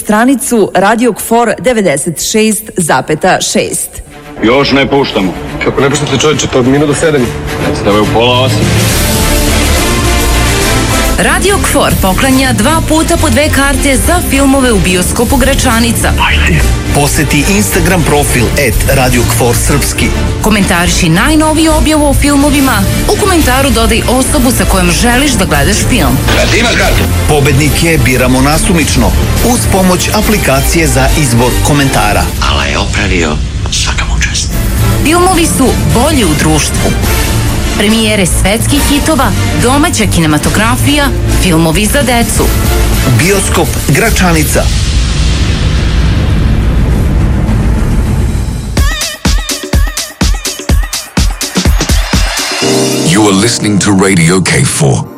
stranicu Radio KFOR 96,6. Još ne puštamo. Kako ne puštate, čovječe, pa minut do 7. Predstave u 7:30. Radio KFOR poklanja 2 puta po 2 karte za filmove u bioskopu Gračanica. Ajde. Poseti Instagram profil @Radio KFOR Srpski. Komentariši najnoviju objavu o filmovima. U komentaru dodaj osobu sa kojom želiš da gledaš film. Ti imaš kartu? Pobednike biramo nasumično uz pomoć aplikacije za izbor komentara. Ala je opravio, svaka mu čast. Filmovi su bolji u društvu. Premijere svetskih hitova, domaća kinematografija, filmovi za decu. Bioskop Gračanica. You are listening to Radio K4.